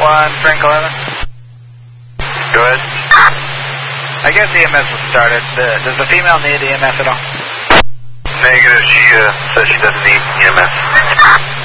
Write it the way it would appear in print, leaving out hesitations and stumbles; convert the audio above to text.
1, Frank 11. Go ahead. I guess EMS was started. Does the female need EMS at all? Negative. She says she doesn't need EMS.